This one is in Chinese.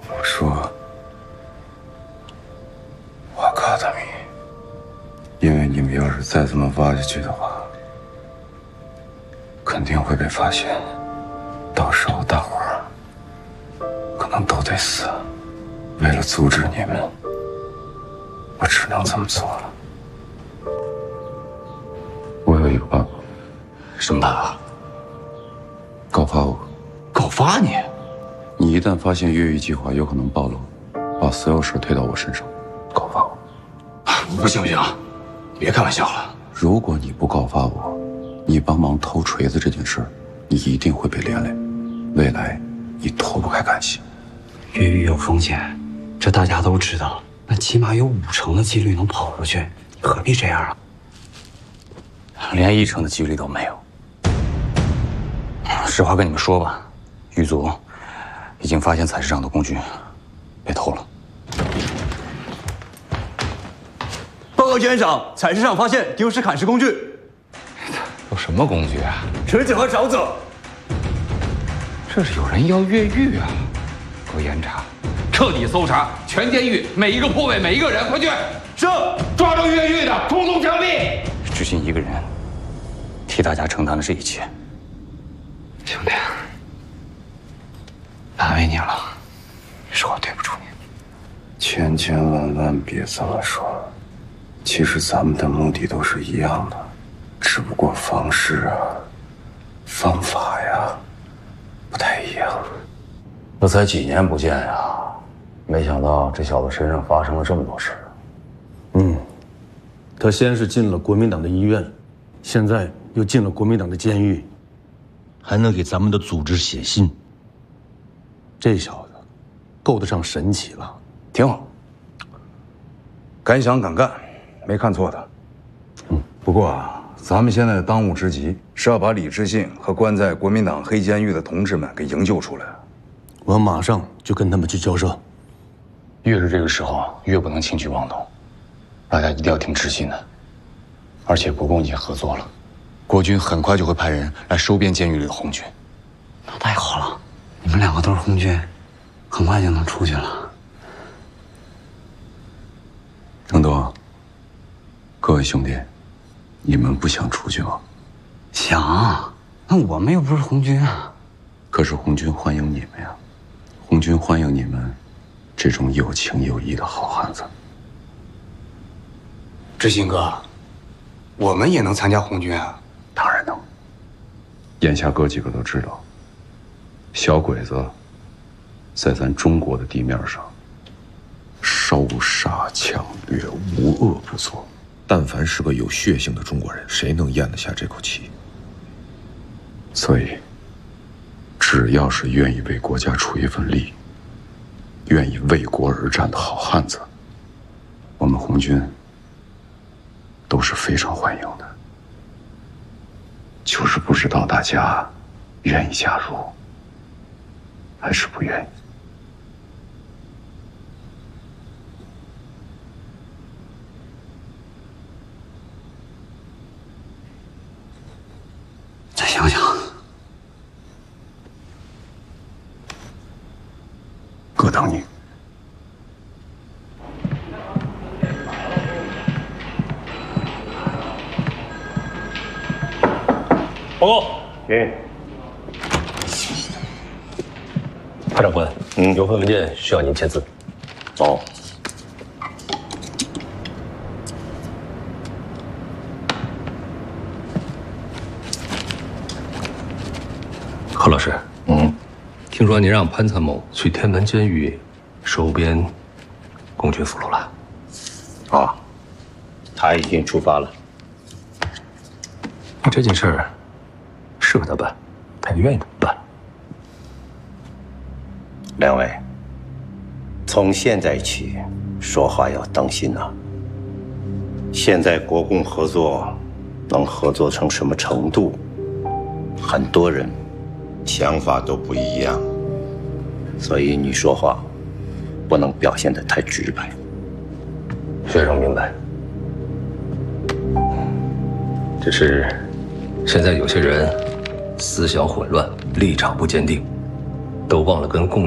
我说，瓦卡达米，因为你们要是再这么挖下去的话，肯定会被发现，到时候大伙儿可能都得死。为了阻止你们，我只能这么做了。我有一个办法。 什么办法？ 告发我。 告发你？ 你一旦发现越狱计划有可能暴露，把所有事推到我身上，告发我。 不行不行，别开玩笑了。 如果你不告发我，你帮忙偷锤子这件事，你一定会被连累，未来你脱不开干系。 越狱有风险，这大家都知道。那起码有50%的几率能跑出去，你何必这样啊？ 连1成的几率都没有。实话跟你们说吧，狱卒已经发现采石场的工具被偷了。 报告监长，采石场发现丢失砍石工具。 有什么工具啊？ 持者和沼泽。 这是有人要越狱啊！给我严查，彻底搜查全监狱每一个铺位，每一个人，快去！ 是， 抓住越狱的，通通枪毙！ 只信一个人替大家承担了这一切。 兄弟，难为你了，是我对不住你。 千千万万别这么说，其实咱们的目的都是一样的，只不过方式啊、方法呀不太一样。 这才几年不见呀，没想到这小子身上发生了这么多事。 他先是进了国民党的医院，现在又进了国民党的监狱，还能给咱们的组织写信。这小子够得上神奇了。 挺好，敢想敢干，没看错他。不过啊，咱们现在的当务之急是要把李志信和关在国民党黑监狱的同志们给营救出来。 我马上就跟他们去交涉。 越是这个时候，越不能轻举妄动，大家一定要听志信的。而且国共已经合作了，国军很快就会派人来收编监狱里的红军。 那太好了，你们2个都是红军，很快就能出去了。 郑东，各位兄弟，你们不想出去吗？ 想，那我们又不是红军啊。 可是红军欢迎你们呀，红军欢迎你们这种有情有义的好汉子。 志信哥，我们也能参加红军啊？ 当然能。眼下哥几个都知道，小鬼子在咱中国的地面上烧杀抢掠，无恶不作。 但凡是个有血性的中国人，谁能咽得下这口气？ 所以，只要是愿意为国家出一份力、愿意为国而战的好汉子，我们红军都是非常欢迎的。就是不知道大家愿意加入，还是不愿意。 再想想。 哥等你。 报告。潘长官，有份文件需要您签字。 哦。 何老师，听说您让潘参谋去天门监狱收编共军俘虏了。 啊，他已经出发了。 这件事儿适合他办，他也愿意办。 两位，从现在起说话要当心呐。现在国共合作能合作成什么程度，很多人想法都不一样，所以你说话不能表现得太直白。 学生明白，只是现在有些人思想混乱，立场不坚定，都忘了跟共